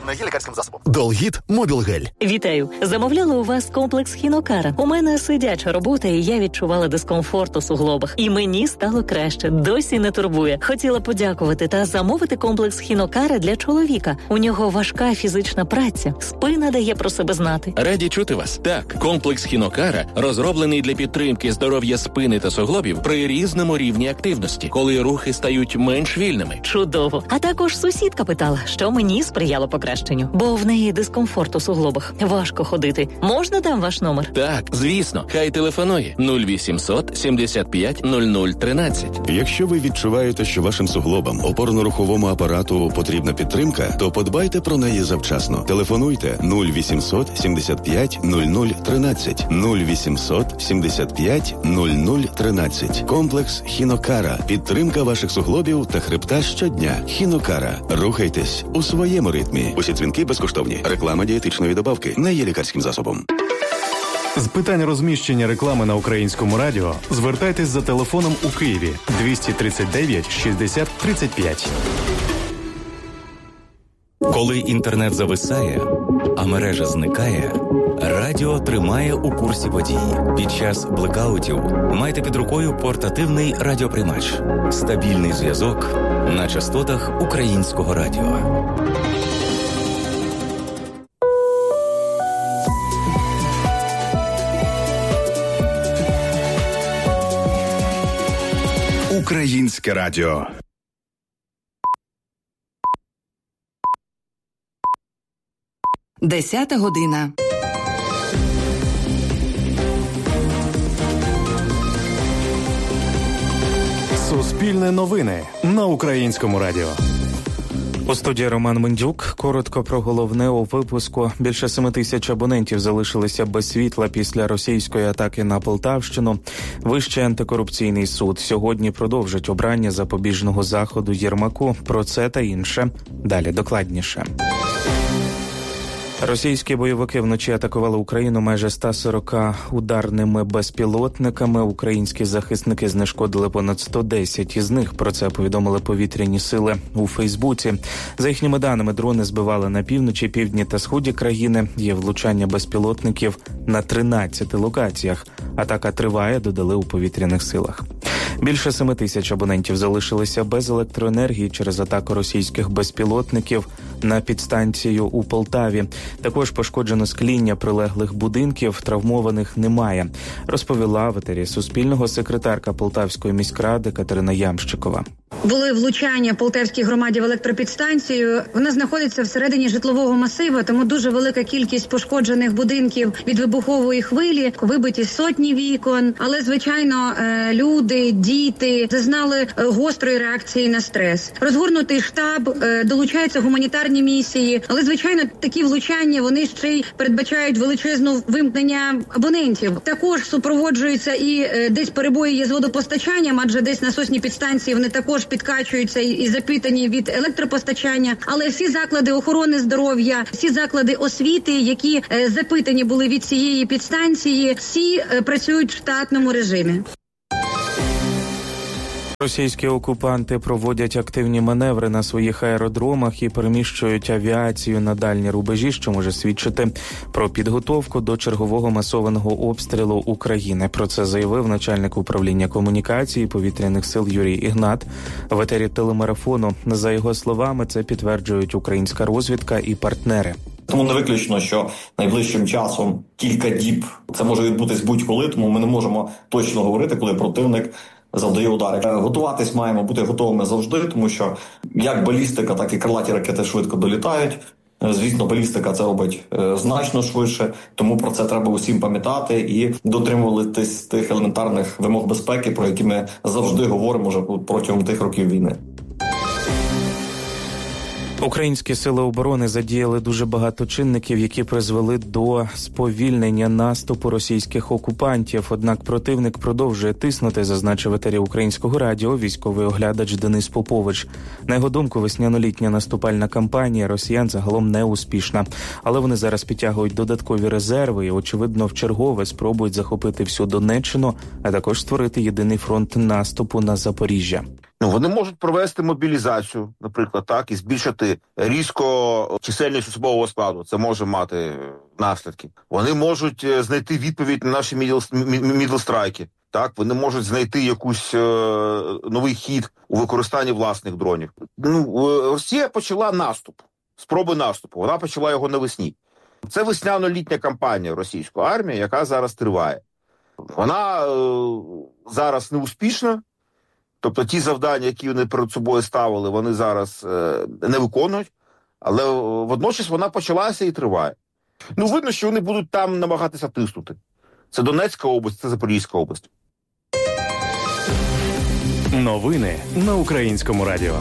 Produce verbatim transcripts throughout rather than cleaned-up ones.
не є лікарським засобом. Долгіт Мобілгель. Вітаю. Замовляла у вас комплекс Хінокара. У мене сидяча робота, і я відчувала дискомфорт у суглобах. І мені стало краще. Досі не турбує. Хотіла подякувати та замовити комплекс Хінокара для чоловіка. У нього важка фізична праця. Спина дає про себе знати. Раді чути вас. Так, комплекс Хінокара розроблений для підтримки здоров'я спини та суглобів при різному рівні активності, коли рухи стають менш вільними. Чудово. А також сусідка питала, що мені сприяло покращенню. Бо в неї дискомфорт у суглобах. Важко ходити. Можна дам ваш номер? Так, звісно. Хай телефонує нуль вісімсот сімдесят п'ять нуль нуль тринадцять. Якщо ви відчуваєте, що вашим суглобам, опорно-руховому апарату потрібна підтримка, то подбайте про неї завчасно. Телефонуйте нуль вісімсот сімдесят п'ять нуль нуль тринадцять. нуль вісімсот сімдесят п'ять нуль нуль тринадцять. Комплекс Хінокара. Підтримка ваших суглобів та хребта щодня. Хінокара. Рухайтесь у своєму ритмі. Усі дзвінки безкоштовні. Реклама дієтичної добавки не є лікарським засобом. З питань розміщення реклами на Українському радіо звертайтесь за телефоном у Києві двісті тридцять дев'ять шістдесят тридцять п'ять. Коли інтернет зависає, а мережа зникає, радіо тримає у курсі подій. Під час блекаутів майте під рукою портативний радіоприймач. Стабільний зв'язок на частотах Українського радіо. Українське радіо. Десята година. Суспільне новини на Українському радіо. У студії Роман Мендюк. Коротко про головне у випуску. Більше семи тисяч абонентів залишилися без світла після російської атаки на Полтавщину. Вищий антикорупційний суд сьогодні продовжить обрання запобіжного заходу Єрмаку. Про це та інше далі докладніше. Російські бойовики вночі атакували Україну майже ста сорока ударними безпілотниками. Українські захисники знешкодили понад сто десять із них. Про це повідомили повітряні сили у Фейсбуці. За їхніми даними, дрони збивали на півночі, півдні та сході країни. Є влучання безпілотників на тринадцяти локаціях. Атака триває, додали у повітряних силах. Більше семи тисяч абонентів залишилися без електроенергії через атаку російських безпілотників на підстанцію у Полтаві. Також пошкоджено скління прилеглих будинків, травмованих немає, розповіла в етері Суспільного секретарка Полтавської міськради Катерина Ямщикова. Були влучання Полтавській громаді в електропідстанцію. Вона знаходиться всередині житлового масиву, тому дуже велика кількість пошкоджених будинків від вибухової хвилі, вибиті сотні вікон. Але, звичайно, люди, діти зазнали гострої реакції на стрес. Розгорнутий штаб, долучаються гуманітарні місії. Але, звичайно, такі влучання, вони ще й передбачають величезну вимкнення абонентів. Також супроводжуються і десь перебої є з водопостачанням, адже десь насосні підстанції вони також підкачуються і запитані від електропостачання, але всі заклади охорони здоров'я, всі заклади освіти, які е, запитані були від цієї підстанції, всі е, працюють в штатному режимі. Російські окупанти проводять активні маневри на своїх аеродромах і переміщують авіацію на дальні рубежі, що може свідчити про підготовку до чергового масованого обстрілу України. Про це заявив начальник управління комунікації повітряних сил Юрій Ігнат в етері телемарафону. За його словами, це підтверджують українська розвідка і партнери. Тому не виключно, що найближчим часом кілька діб це може відбутись будь-коли, тому ми не можемо точно говорити, коли противник завдає удари. Готуватись маємо бути готовими завжди, тому що як балістика, так і крилаті ракети швидко долітають. Звісно, балістика це робить е, значно швидше, тому про це треба усім пам'ятати і дотримуватись тих елементарних вимог безпеки, про які ми завжди говоримо вже протягом тих років війни. Українські сили оборони задіяли дуже багато чинників, які призвели до сповільнення наступу російських окупантів. Однак противник продовжує тиснути, зазначив в етері Українського радіо військовий оглядач Денис Попович. На його думку, весняно-літня наступальна кампанія росіян загалом не успішна. Але вони зараз підтягують додаткові резерви і, очевидно, вчергове спробують захопити всю Донеччину, а також створити єдиний фронт наступу на Запоріжжя. Ну, вони можуть провести мобілізацію, наприклад, так, і збільшити різко чисельність особового складу. Це може мати наслідки. Вони можуть знайти відповідь на наші мідл-страйки. Так, вони можуть знайти якийсь е, новий хід у використанні власних дронів. Ну, Росія почала наступ, спроби наступу. Вона почала його навесні. Це весняно-літня кампанія російської армії, яка зараз триває. Вона е, зараз неуспішна. Тобто ті завдання, які вони перед собою ставили, вони зараз е, не виконують. Але водночас вона почалася і триває. Ну, видно, що вони будуть там намагатися тиснути. Це Донецька область, це Запорізька область. Новини на Українському радіо.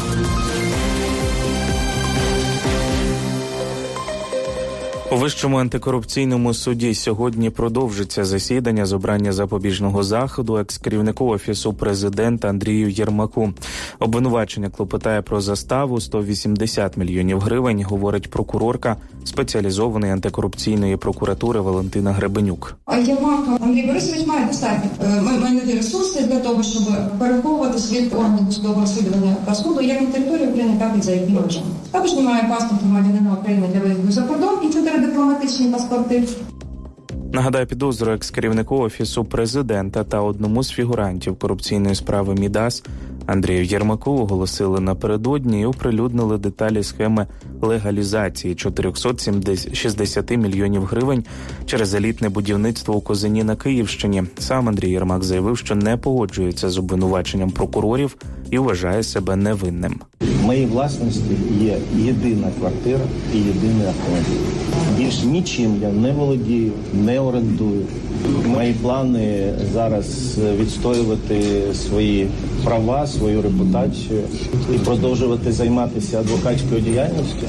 У Вищому антикорупційному суді сьогодні продовжиться засідання з обрання запобіжного заходу екс-керівнику Офісу президента Андрію Єрмаку. Обвинувачення клопотає про заставу сто вісімдесят мільйонів гривень, говорить прокурорка спеціалізованої антикорупційної прокуратури Валентина Гребенюк. Єрмак Андрій Борисович має достатньо майнові ресурси для того, щоб переховувати свої органи досудового розслідування та суду як на території України, так і за їх межами. Також немає паспорту громадянина України для виїзду за кордон і чотири дипломатичні паспорти. Нагадаю, підозру екс-керівнику Офісу президента та одному з фігурантів корупційної справи Мідас Андрію Єрмаку оголосили напередодні і оприлюднили деталі схеми легалізації чотириста шістдесят мільйонів гривень через елітне будівництво у Козині на Київщині. Сам Андрій Єрмак заявив, що не погоджується з обвинуваченням прокурорів і вважає себе невинним. В моїй власності є єдина квартира і єдиний автомобіль. Більш нічим я не володію, не орендую. Мої плани зараз відстоювати свої права, свою репутацію і продовжувати займатися адвокатською діяльністю.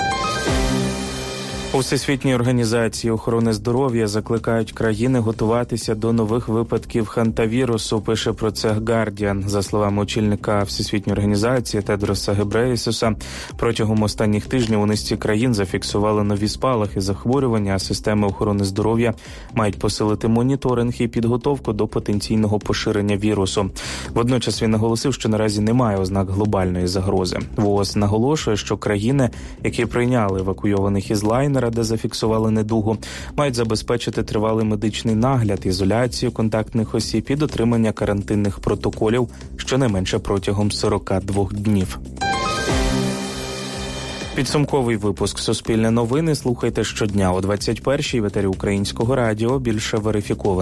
У Всесвітній організації охорони здоров'я закликають країни готуватися до нових випадків хантавірусу, пише про це Guardian. За словами очільника Всесвітньої організації Тедроса Гебреєсуса, протягом останніх тижнів у низці країн зафіксували нові спалахи захворювання, а системи охорони здоров'я мають посилити моніторинг і підготовку до потенційного поширення вірусу. Водночас він наголосив, що наразі немає ознак глобальної загрози. ВООЗ наголошує, що країни, які прийняли евакуйованих із лайнера, де зафіксували недугу, мають забезпечити тривалий медичний нагляд, ізоляцію контактних осіб і дотримання карантинних протоколів щонайменше протягом сорок два днів. Підсумковий випуск «Суспільне новини» слухайте щодня о двадцять першій в етері Українського радіо. Більше верифіковано